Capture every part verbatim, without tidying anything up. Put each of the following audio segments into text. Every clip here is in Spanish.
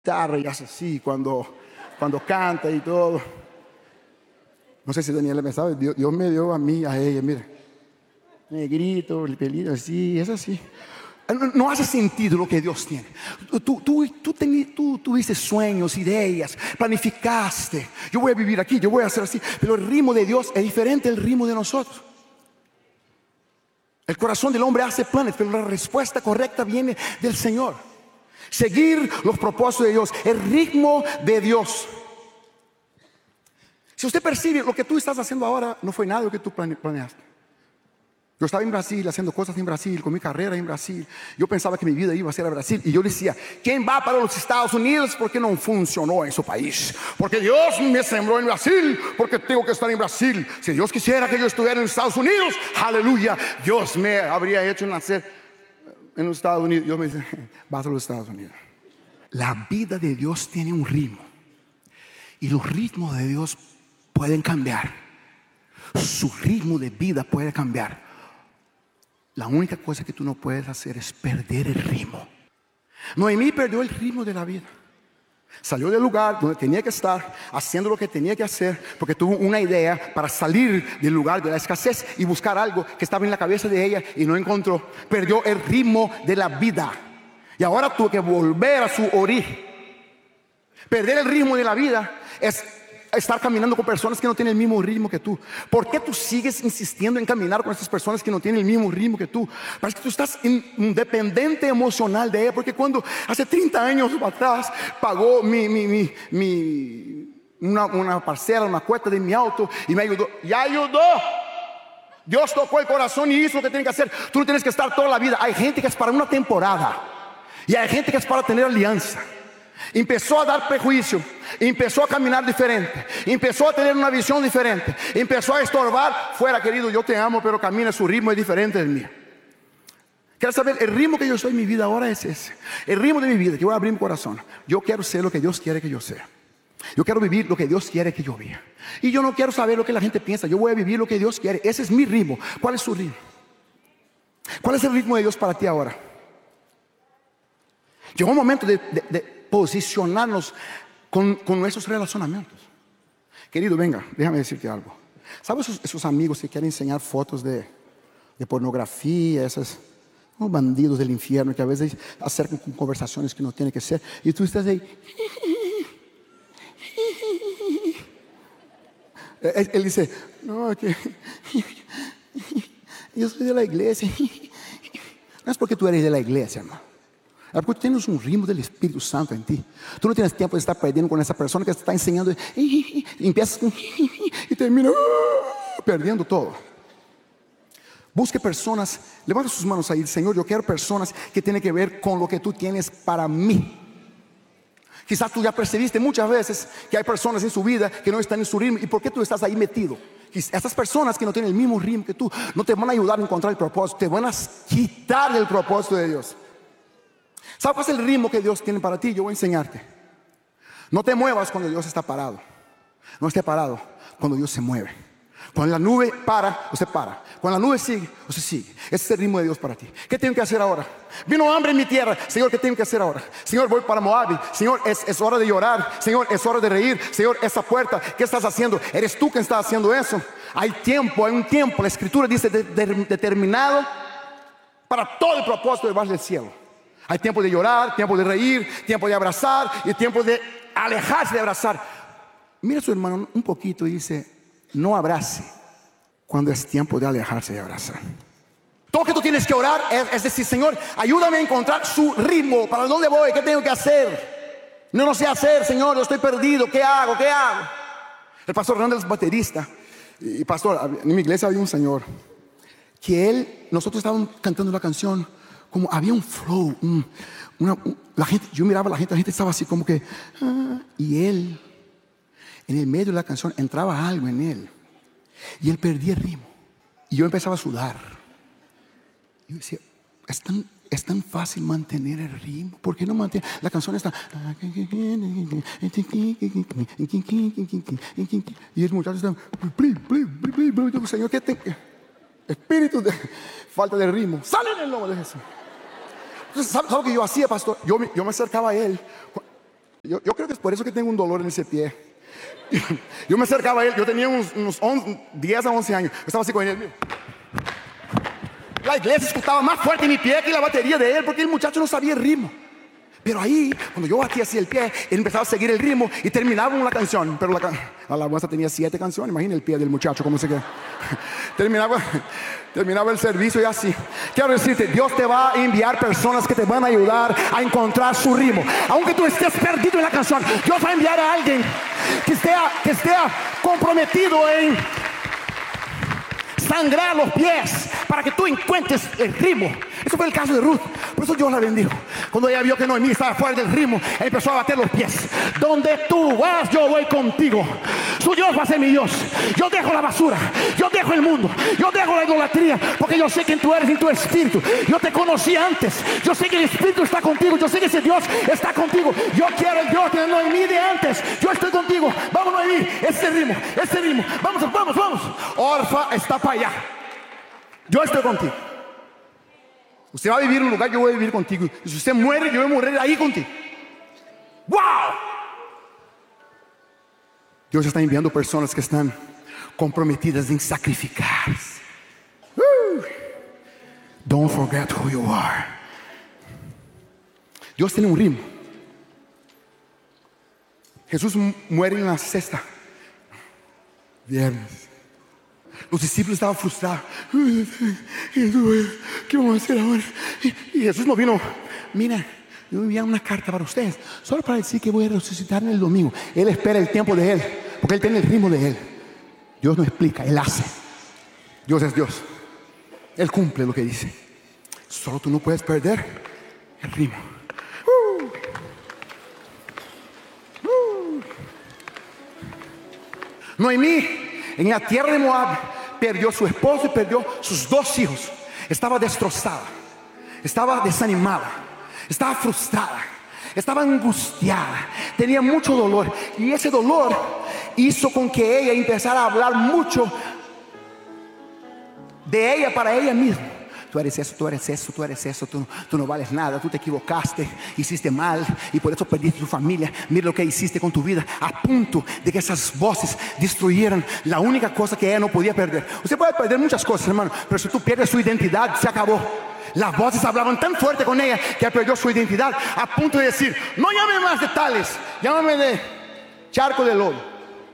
guitarra y hace así cuando, cuando canta y todo. No sé si Daniela me sabe, Dios, Dios me dio a mí, a ella, mira. Negrito, el pelito así, es así. No, no hace sentido lo que Dios tiene. Tú, tú, tú, ten, tú tuviste sueños, ideas, planificaste. Yo voy a vivir aquí, yo voy a hacer así. Pero el ritmo de Dios es diferente al ritmo de nosotros. El corazón del hombre hace planes, pero la respuesta correcta viene del Señor. Seguir los propósitos de Dios, el ritmo de Dios. Si usted percibe lo que tú estás haciendo ahora, no fue nada de lo que tú planeaste. Yo estaba en Brasil haciendo cosas en Brasil, con mi carrera en Brasil. Yo pensaba que mi vida iba a ser a Brasil. Y yo decía, ¿quién va para los Estados Unidos? Porque no funcionó en su país. Porque Dios me sembró en Brasil, porque tengo que estar en Brasil. Si Dios quisiera que yo estuviera en Estados Unidos, aleluya, Dios me habría hecho nacer en los Estados Unidos. Dios me dice, vas a los Estados Unidos. La vida de Dios tiene un ritmo. Y los ritmos de Dios pueden cambiar. Su ritmo de vida puede cambiar. La única cosa que tú no puedes hacer es perder el ritmo. Noemí perdió el ritmo de la vida. Salió del lugar donde tenía que estar, haciendo lo que tenía que hacer, porque tuvo una idea para salir del lugar de la escasez y buscar algo que estaba en la cabeza de ella y no encontró. Perdió el ritmo de la vida. Y ahora tuvo que volver a su origen. Perder el ritmo de la vida es estar caminando con personas que no tienen el mismo ritmo que tú. ¿Por qué tú sigues insistiendo en caminar con estas personas que no tienen el mismo ritmo que tú? Parece que tú estás independiente emocional de ella. Porque cuando hace treinta años atrás pagó mi, mi, mi, mi una, una parcela, una cuota de mi auto y me ayudó, ya ayudó. Dios tocó el corazón y hizo lo que tiene que hacer. Tú no tienes que estar toda la vida. Hay gente que es para una temporada y hay gente que es para tener alianza. Empezó a dar prejuicio, empezó a caminar diferente, empezó a tener una visión diferente, empezó a estorbar. Fuera, querido, yo te amo, pero camina, su ritmo es diferente del mío. ¿Quieres saber? El ritmo que yo soy en mi vida ahora es ese. El ritmo de mi vida, que voy a abrir mi corazón. Yo quiero ser lo que Dios quiere que yo sea. Yo quiero vivir lo que Dios quiere que yo viva. Y yo no quiero saber lo que la gente piensa. Yo voy a vivir lo que Dios quiere. Ese es mi ritmo. ¿Cuál es su ritmo? ¿Cuál es el ritmo de Dios para ti ahora? Llegó un momento de, de, de posicionarnos con, con nuestros relacionamientos. Querido, venga, déjame decirte algo. ¿Sabes esos, esos amigos que quieren enseñar fotos de, de pornografía? Esos oh, bandidos del infierno que a veces acercan con conversaciones que no tienen que ser. Y tú estás ahí. Él, él dice, no, que yo soy de la iglesia. No es porque tú eres de la iglesia, hermano. É porque tu tens um ritmo do Espírito Santo em ti. Tu não tens tempo de estar perdendo com essa pessoa que está ensinando e empieza com e termina uh, perdendo todo. Busque pessoas, levanta suas mãos aí, Senhor, eu quero pessoas que tenham que ver com o que tu tienes para mim. Quizás tu já percebiste muitas vezes que há pessoas em sua vida que não estão em seu ritmo. E por que tu estás aí metido? Essas pessoas que não têm o mesmo ritmo que tu não te vão ajudar a encontrar o propósito, te vão quitar do propósito de Deus. ¿Sabes cuál es el ritmo que Dios tiene para ti? Yo voy a enseñarte. No te muevas cuando Dios está parado. No esté parado cuando Dios se mueve. Cuando la nube para, usted para. Cuando la nube sigue, usted sigue. Ese es el ritmo de Dios para ti. ¿Qué tengo que hacer ahora? Vino hambre en mi tierra. Señor, ¿qué tengo que hacer ahora? Señor, voy para Moab. Señor, es, es hora de llorar. Señor, es hora de reír. Señor, esa puerta, ¿qué estás haciendo? ¿Eres tú que estás haciendo eso? Hay tiempo, hay un tiempo. La Escritura dice de, de, determinado para todo el propósito debajo del cielo. Hay tiempo de llorar, tiempo de reír, tiempo de abrazar y tiempo de alejarse de abrazar. Mira a su hermano un poquito y dice, no abrace cuando es tiempo de alejarse de abrazar. Todo lo que tú tienes que orar es, es decir, Señor, ayúdame a encontrar su ritmo. ¿Para dónde voy? ¿Qué tengo que hacer? No lo sé hacer, Señor, yo estoy perdido. ¿Qué hago? ¿Qué hago? El pastor Randall es baterista. Y pastor, en mi iglesia había un señor que él, nosotros estábamos cantando una canción, como había un flow, un, una, un, la gente, yo miraba a la gente, la gente estaba así como que, ah, y él, en el medio de la canción, entraba algo en él, y él perdía el ritmo, y yo empezaba a sudar. Y yo decía, es tan, es tan fácil mantener el ritmo, ¿por qué no mantener? La canción está, y el muchacho está, Señor, ¿qué te? Espíritu de falta de ritmo, sale en el nombre de Jesús. Entonces, ¿sabes lo que yo hacía, pastor? Yo me, yo me acercaba a él yo, yo creo que es por eso que tengo un dolor en ese pie. Yo me acercaba a él, yo tenía unos, unos once, diez a once años. Yo estaba así con él. Mira. La iglesia escuchaba más fuerte mi pie que la batería de él, porque el muchacho no sabía el ritmo. Pero ahí, cuando yo batía así el pie, él empezaba a seguir el ritmo y terminaba una canción. Pero la, la alabanza tenía siete canciones. Imagina el pie del muchacho, cómo se queda. terminaba, terminaba el servicio y así. Quiero decirte, Dios te va a enviar personas que te van a ayudar a encontrar su ritmo. Aunque tú estés perdido en la canción, Dios va a enviar a alguien que esté, que esté comprometido en sangrar los pies para que tú encuentres el ritmo. Eso fue el caso de Ruth. Por eso Dios la bendijo. Cuando ella vio que Noemí estaba fuera del ritmo, él empezó a bater los pies. Donde tú vas, yo voy contigo. Su Dios va a ser mi Dios. Yo dejo la basura, yo dejo el mundo, yo dejo la idolatría, porque yo sé quién tú eres en tu espíritu. Yo te conocí antes. Yo sé que el espíritu está contigo. Yo sé que ese Dios está contigo. Yo quiero el Dios de Noemí de antes. Yo estoy contigo. Vamos, Noemí, ese ritmo, ese ritmo. Vamos, vamos, vamos. Orfa está para allá. Yo estoy contigo. Usted va a vivir en un lugar, yo voy a vivir contigo. Y si usted muere, yo voy a morir ahí contigo. ¡Wow! Dios está enviando personas que están comprometidas en sacrificarse. Uh, don't forget who you are. Dios tiene un ritmo. Jesús muere en la sexta viernes. Los discípulos estaban frustrados. ¿Qué vamos a hacer ahora? Y Jesús no vino. Mira, yo envié una carta para ustedes, solo para decir que voy a resucitar en el domingo. Él espera el tiempo de Él, porque Él tiene el ritmo de Él. Dios no explica, Él hace. Dios es Dios. Él cumple lo que dice. Solo tú no puedes perder el ritmo. Uh. Uh. Noemí, en la tierra de Moab, perdió su esposo y perdió sus dos hijos. Estaba destrozada, estaba desanimada, estaba frustrada, estaba angustiada, tenía mucho dolor. Y ese dolor hizo con que ella empezara a hablar mucho de ella para ella misma. Tú eres eso, tú eres eso, tú eres eso, tú, tú no vales nada, tú te equivocaste, hiciste mal y por eso perdiste tu familia. Mira lo que hiciste con tu vida, a punto de que esas voces destruyeran la única cosa que ella no podía perder. Usted puede perder muchas cosas, hermano, pero si tú pierdes su identidad, se acabó. Las voces hablaban tan fuerte con ella que ella perdió su identidad, a punto de decir: no llame más de tales, llámame de charco de lodo,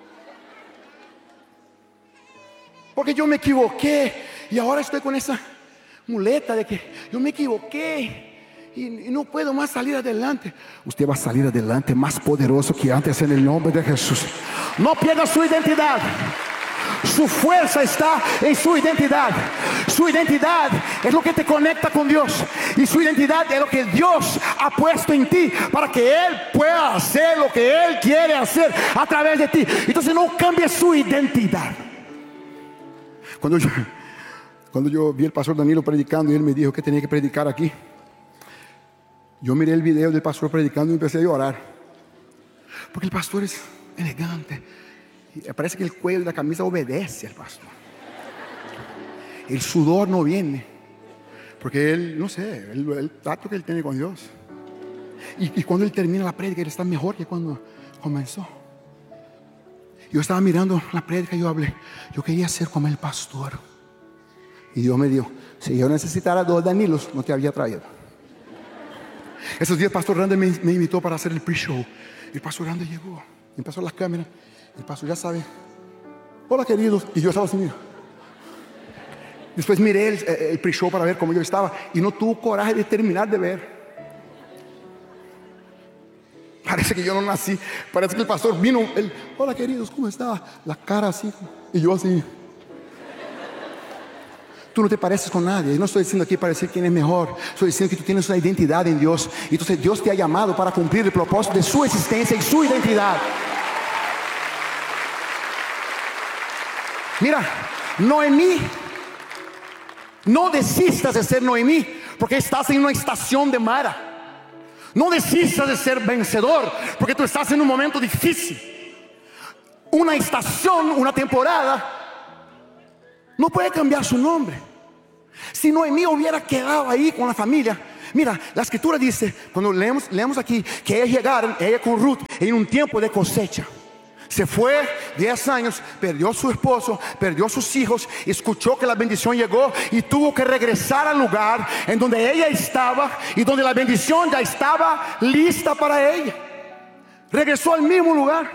porque yo me equivoqué y ahora estoy con esa muleta de que yo me equivoqué y, y no puedo más salir adelante. Usted va a salir adelante más poderoso que antes en el nombre de Jesús. No pierda su identidad. Su fuerza está en su identidad. Su identidad es lo que te conecta con Dios, y su identidad es lo que Dios ha puesto en ti para que Él pueda hacer lo que Él quiere hacer a través de ti. Entonces no cambie su identidad. Cuando yo Cuando yo vi al pastor Danilo predicando y él me dijo que tenía que predicar aquí, yo miré el video del pastor predicando y empecé a llorar, porque el pastor es elegante y parece que el cuello de la camisa obedece al pastor. El sudor no viene porque él, no sé, el, el trato que él tiene con Dios, y, y cuando él termina la prédica, él está mejor que cuando comenzó. Yo estaba mirando la prédica y yo hablé, yo quería ser como el pastor. Y Dios me dijo: si yo necesitara dos Danilos, no te había traído. Esos días el pastor Randy me, me invitó para hacer el pre-show. El pastor Randy llegó, empezó las cámaras. El pastor ya sabe: hola queridos. Y yo estaba así, mira. Después miré el, el pre-show para ver cómo yo estaba, y no tuvo coraje de terminar de ver. Parece que yo no nací. Parece que el pastor vino, el, hola queridos, ¿cómo está? La cara así, y yo así. Tú no te pareces con nadie. Yo no estoy diciendo aquí para decir quién es mejor. Estoy diciendo que tú tienes una identidad en Dios. Y entonces Dios te ha llamado para cumplir el propósito de su existencia y su identidad. Mira, Noemí, no desistas de ser Noemí, porque estás en una estación de Mara. No desistas de ser vencedor, porque tú estás en un momento difícil. Una estación, una temporada, no puede cambiar su nombre. Si Noemí hubiera quedado ahí con la familia, Mira, la escritura dice, cuando leemos, leemos aquí, que ellas llegaron, ella con Ruth, en un tiempo de cosecha. Se fue diez años, perdió a su esposo, perdió a sus hijos, escuchó que la bendición llegó y tuvo que regresar al lugar en donde ella estaba y donde la bendición ya estaba lista para ella. Regresó al mismo lugar.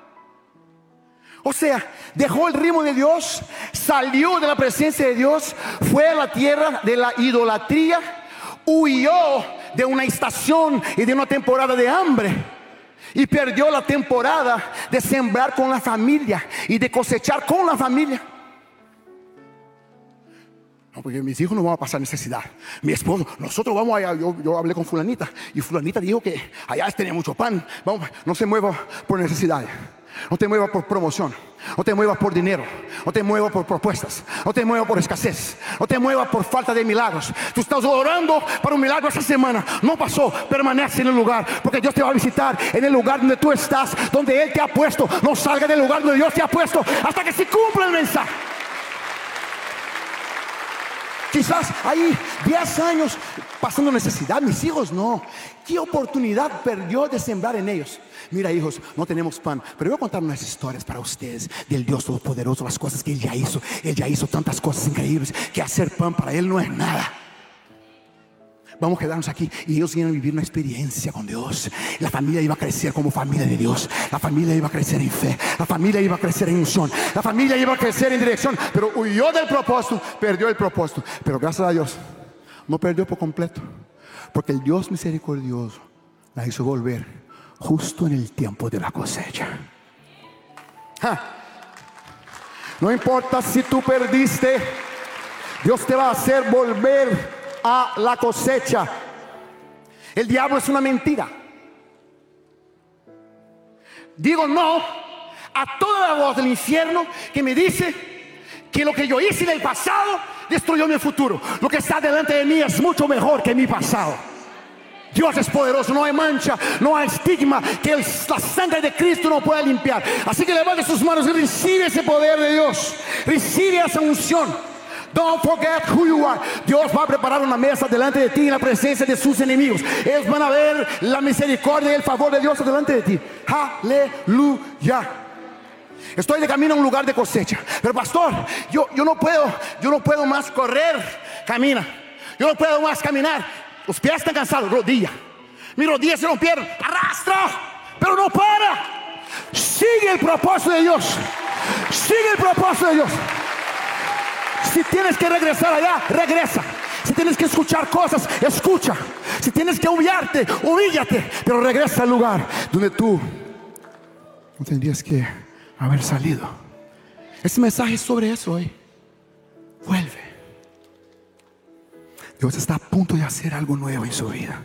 O sea, dejó el ritmo de Dios, salió de la presencia de Dios, fue a la tierra de la idolatría, huyó de una estación y de una temporada de hambre. Y perdió la temporada de sembrar con la familia y de cosechar con la familia. No, porque mis hijos no van a pasar necesidad. Mi esposo, nosotros vamos allá. Yo, yo hablé con fulanita y fulanita dijo que allá tenía mucho pan. Vamos, no se mueva por necesidad. No te muevas por promoción. No te muevas por dinero. No te muevas por propuestas. No te muevas por escasez. No te muevas por falta de milagros. Tú estás orando para un milagro esta semana. No pasó. Permanece en el lugar, porque Dios te va a visitar en el lugar donde tú estás, donde Él te ha puesto. No salga del lugar donde Dios te ha puesto hasta que se cumpla el mensaje. Quizás ahí diez años pasando necesidad. Mis hijos no. ¿Qué oportunidad perdió de sembrar en ellos? Mira, hijos, no tenemos pan, pero voy a contar unas historias para ustedes del Dios Todopoderoso, las cosas que Él ya hizo. Él ya hizo tantas cosas increíbles que hacer pan para Él no es nada. Vamos a quedarnos aquí y ellos iban a vivir una experiencia con Dios. La familia iba a crecer como familia de Dios. La familia iba a crecer en fe. La familia iba a crecer en unción. La familia iba a crecer en dirección. Pero huyó del propósito, perdió el propósito. Pero gracias a Dios, no perdió por completo, porque el Dios misericordioso la hizo volver justo en el tiempo de la cosecha. ¡Ja! No importa si tú perdiste, Dios te va a hacer volver a la cosecha. El diablo es una mentira. Digo no a toda la voz del infierno que me dice que lo que yo hice en el pasado destruyó mi futuro. Lo que está delante de mí es mucho mejor que mi pasado. Dios es poderoso, no hay mancha, no hay estigma que el, la sangre de Cristo no pueda limpiar. Así que levante sus manos y recibe ese poder de Dios. Recibe esa unción. Don't forget who you are. Dios va a preparar una mesa delante de ti en la presencia de sus enemigos. Ellos van a ver la misericordia y el favor de Dios delante de ti. Aleluya. Estoy de camino a un lugar de cosecha. Pero pastor, yo, yo no puedo, yo no puedo más correr. Camina. Yo no puedo más caminar. Los pies están cansados, rodilla. Mi rodilla se rompieron. Arrastra, pero no para. Sigue el propósito de Dios. Sigue el propósito de Dios. Si tienes que regresar allá, regresa. Si tienes que escuchar cosas, escucha. Si tienes que humillarte, humíllate. Pero regresa al lugar donde tú no tendrías que haber salido. Este mensaje es sobre eso hoy. Vuelve. Dios está a punto de hacer algo nuevo en su vida.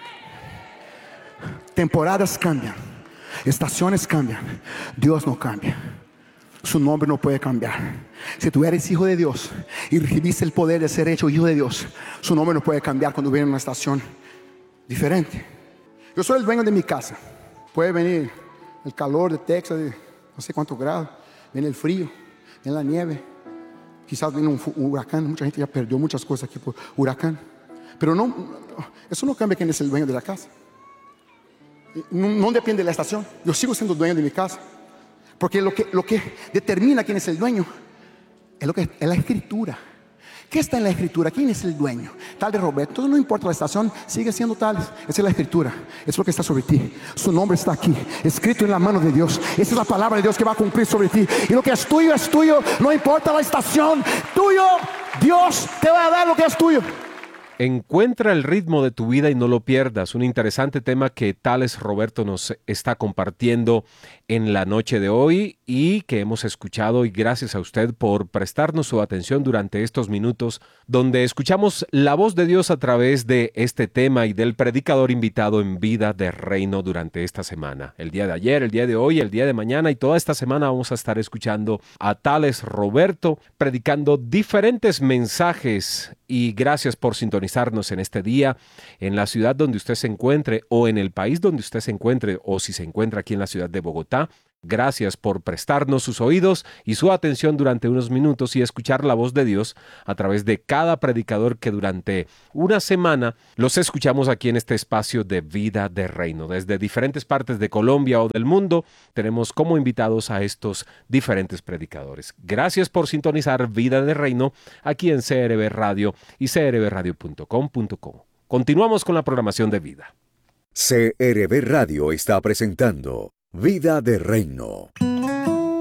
Temporadas cambian, estaciones cambian. Dios no cambia. Su nombre no puede cambiar. Si tú eres hijo de Dios y recibiste el poder de ser hecho hijo de Dios, su nombre no puede cambiar cuando viene una estación diferente. Yo soy el dueño de mi casa. Puede venir el calor de Texas, de no sé cuántos grados, viene el frío, viene la nieve. Quizás viene un, un huracán. Mucha gente ya perdió muchas cosas aquí por huracán. Pero no, eso no cambia quién es el dueño de la casa. No, no depende de la estación. Yo sigo siendo dueño de mi casa. Porque lo que, lo que determina quién es el dueño es, lo que, es la escritura. ¿Qué está en la escritura? ¿Quién es el dueño? Tal de Roberto. No importa la estación, sigue siendo tal. Esa es la escritura. Es lo que está sobre ti. Su nombre está aquí, escrito en la mano de Dios. Esa es la palabra de Dios que va a cumplir sobre ti. Y lo que es tuyo es tuyo. No importa la estación. Tuyo, Dios te va a dar lo que es tuyo. Encuentra el ritmo de tu vida y no lo pierdas. Un interesante tema que Tales Roberto nos está compartiendo en la noche de hoy y que hemos escuchado, y gracias a usted por prestarnos su atención durante estos minutos donde escuchamos la voz de Dios a través de este tema y del predicador invitado en Vida de Reino durante esta semana. El día de ayer, el día de hoy, el día de mañana y toda esta semana vamos a estar escuchando a Tales Roberto predicando diferentes mensajes. Y gracias por sintonizarnos en este día, en la ciudad donde usted se encuentre o en el país donde usted se encuentre, o si se encuentra aquí en la ciudad de Bogotá. Gracias por prestarnos sus oídos y su atención durante unos minutos y escuchar la voz de Dios a través de cada predicador que durante una semana los escuchamos aquí en este espacio de Vida de Reino. Desde diferentes partes de Colombia o del mundo tenemos como invitados a estos diferentes predicadores. Gracias por sintonizar Vida de Reino aquí en C R B Radio y c r b radio punto com punto co. Continuamos con la programación de Vida. C R B Radio está presentando Vida de Reino.